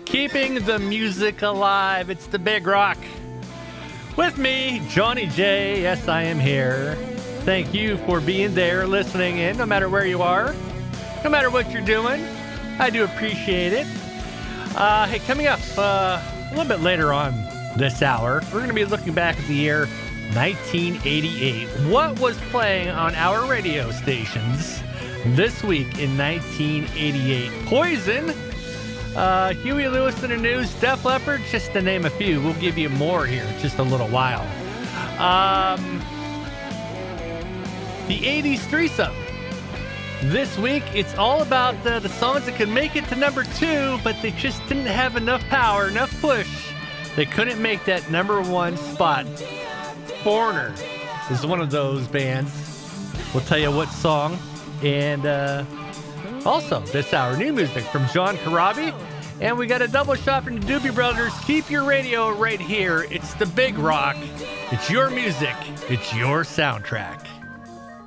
keeping the music alive. It's the Big Rock. With me, Johnny J. Yes, I am here. Thank you for being there, listening in, no matter where you are, no matter what you're doing. I do appreciate it. Hey, coming up a little bit later on this hour, we're going to be looking back at the year 1988. What was playing on our radio stations this week in 1988? Poison, Huey Lewis in the News, Def Leppard, just to name a few. We'll give you more here in just a little while. The 80s threesome. This week, it's all about the songs that could make it to number 2, but they just didn't have enough power, enough push. They couldn't make that number 1 spot. Foreigner is one of those bands. We'll tell you what song. And also, this hour, new music from John Corabi. And we got a double shot from the Doobie Brothers. Keep your radio right here. It's the Big Rock. It's your music. It's your soundtrack.